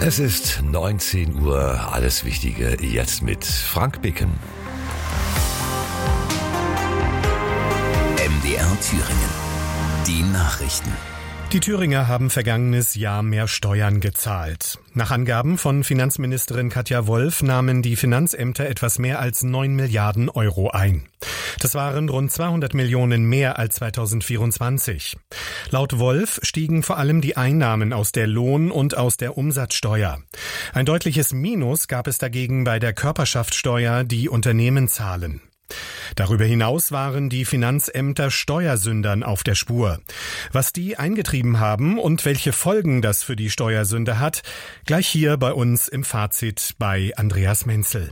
Es ist 19 Uhr, alles Wichtige jetzt mit Frank Bicken. MDR Thüringen. Die Nachrichten. Die Thüringer haben vergangenes Jahr mehr Steuern gezahlt. Nach Angaben von Finanzministerin Katja Wolf nahmen die Finanzämter etwas mehr als 9 Milliarden Euro ein. Das waren rund 200 Millionen mehr als 2024. Laut Wolf stiegen vor allem die Einnahmen aus der Lohn- und aus der Umsatzsteuer. Ein deutliches Minus gab es dagegen bei der Körperschaftssteuer, die Unternehmen zahlen. Darüber hinaus waren die Finanzämter Steuersündern auf der Spur. Was die eingetrieben haben und welche Folgen das für die Steuersünder hat, gleich hier bei uns im Fazit bei Andreas Menzel.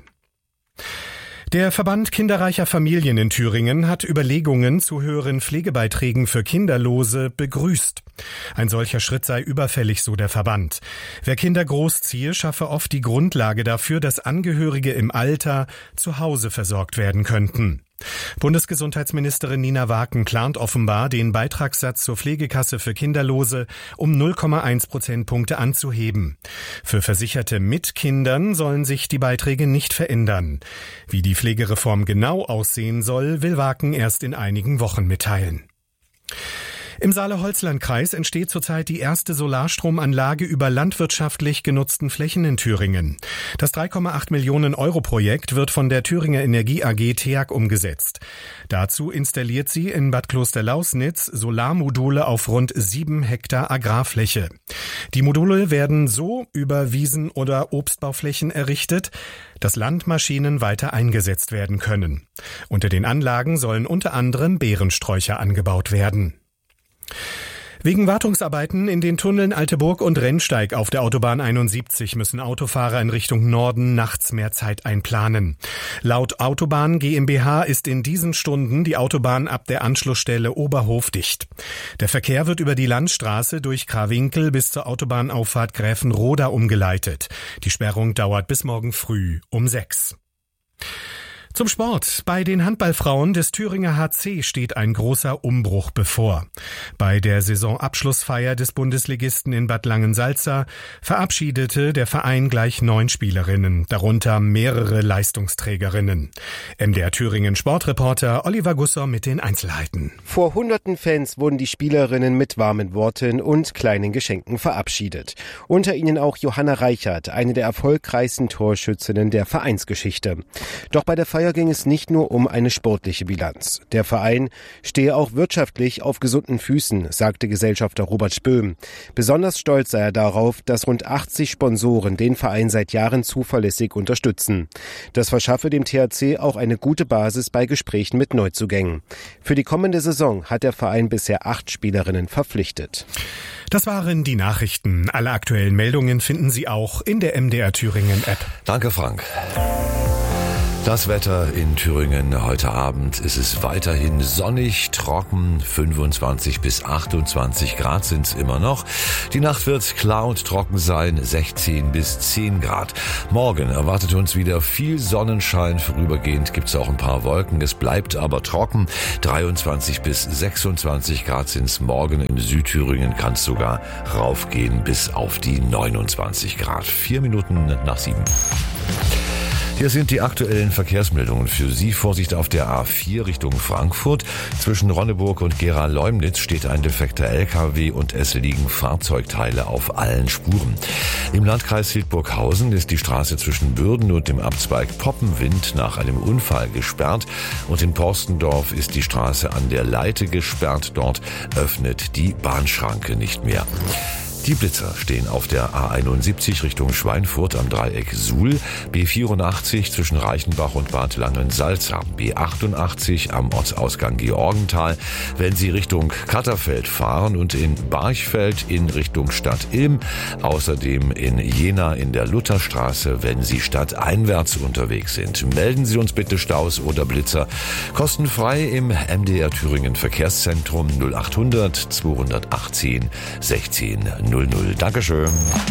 Der Verband kinderreicher Familien in Thüringen hat Überlegungen zu höheren Pflegebeiträgen für Kinderlose begrüßt. Ein solcher Schritt sei überfällig, so der Verband. Wer Kinder großziehe, schaffe oft die Grundlage dafür, dass Angehörige im Alter zu Hause versorgt werden könnten. Bundesgesundheitsministerin Nina Waken plant offenbar, den Beitragssatz zur Pflegekasse für Kinderlose um 0,1 Prozentpunkte anzuheben. Für Versicherte mit Kindern sollen sich die Beiträge nicht verändern. Wie die Pflegereform genau aussehen soll, will Waken erst in einigen Wochen mitteilen. Im Saale-Holzland-Kreis entsteht zurzeit die erste Solarstromanlage über landwirtschaftlich genutzten Flächen in Thüringen. Das 3,8 Millionen Euro Projekt wird von der Thüringer Energie AG TEAG umgesetzt. Dazu installiert sie in Bad Klosterlausnitz Solarmodule auf rund 7 Hektar Agrarfläche. Die Module werden so über Wiesen- oder Obstbauflächen errichtet, dass Landmaschinen weiter eingesetzt werden können. Unter den Anlagen sollen unter anderem Beerensträucher angebaut werden. Wegen Wartungsarbeiten in den Tunneln Alteburg und Rennsteig auf der Autobahn 71 müssen Autofahrer in Richtung Norden nachts mehr Zeit einplanen. Laut Autobahn GmbH ist in diesen Stunden die Autobahn ab der Anschlussstelle Oberhof dicht. Der Verkehr wird über die Landstraße durch Krawinkel bis zur Autobahnauffahrt Gräfenroda umgeleitet. Die Sperrung dauert bis morgen früh um 6. Zum Sport. Bei den Handballfrauen des Thüringer HC steht ein großer Umbruch bevor. Bei der Saisonabschlussfeier des Bundesligisten in Bad Langensalza verabschiedete der Verein gleich 9 Spielerinnen, darunter mehrere Leistungsträgerinnen. MDR Thüringen Sportreporter Oliver Gusser mit den Einzelheiten. Vor hunderten Fans wurden die Spielerinnen mit warmen Worten und kleinen Geschenken verabschiedet. Unter ihnen auch Johanna Reichert, eine der erfolgreichsten Torschützinnen der Vereinsgeschichte. Doch bei der Feier ging es nicht nur um eine sportliche Bilanz. Der Verein stehe auch wirtschaftlich auf gesunden Füßen, sagte Gesellschafter Robert Spöhm. Besonders stolz sei er darauf, dass rund 80 Sponsoren den Verein seit Jahren zuverlässig unterstützen. Das verschaffe dem THC auch eine gute Basis bei Gesprächen mit Neuzugängen. Für die kommende Saison hat der Verein bisher 8 Spielerinnen verpflichtet. Das waren die Nachrichten. Alle aktuellen Meldungen finden Sie auch in der MDR Thüringen App. Danke, Frank. Das Wetter in Thüringen heute Abend ist es weiterhin sonnig, trocken, 25 bis 28 Grad sind es immer noch. Die Nacht wird klar und trocken sein, 16 bis 10 Grad. Morgen erwartet uns wieder viel Sonnenschein, vorübergehend gibt es auch ein paar Wolken, es bleibt aber trocken. 23 bis 26 Grad sind es morgen, in Südthüringen kann es sogar raufgehen bis auf die 29 Grad. 4 Minuten nach 7. Hier sind die aktuellen Verkehrsmeldungen für Sie. Vorsicht auf der A4 Richtung Frankfurt. Zwischen Ronneburg und Gera-Leumnitz steht ein defekter LKW und es liegen Fahrzeugteile auf allen Spuren. Im Landkreis Hildburghausen ist die Straße zwischen Bürden und dem Abzweig Poppenwind nach einem Unfall gesperrt. Und in Porstendorf ist die Straße an der Leite gesperrt. Dort öffnet die Bahnschranke nicht mehr. Die Blitzer stehen auf der A71 Richtung Schweinfurt am Dreieck Suhl, B84 zwischen Reichenbach und Bad Langensalza, B88 am Ortsausgang Georgenthal, wenn Sie Richtung Katterfeld fahren und in Barchfeld in Richtung Stadt Ilm, außerdem in Jena in der Lutherstraße, wenn Sie stadteinwärts unterwegs sind. Melden Sie uns bitte Staus oder Blitzer kostenfrei im MDR Thüringen Verkehrszentrum 0800 218 16 00. Dankeschön.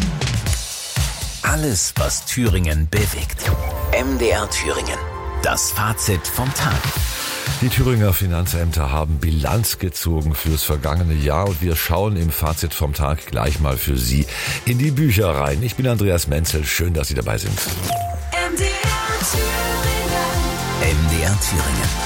Alles, was Thüringen bewegt. MDR Thüringen. Das Fazit vom Tag. Die Thüringer Finanzämter haben Bilanz gezogen fürs vergangene Jahr und wir schauen im Fazit vom Tag gleich mal für Sie in die Bücher rein. Ich bin Andreas Menzel, schön, dass Sie dabei sind. MDR Thüringen.